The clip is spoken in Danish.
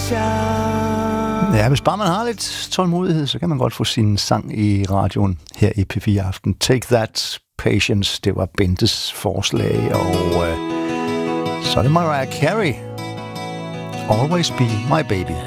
Ja, hvis bare man har lidt tålmodighed, så kan man godt få sin sang i radioen her i P4 Aften. Take That, Patience, det var Bentes forslag, og så er det Mariah Carey. Always Be My Baby.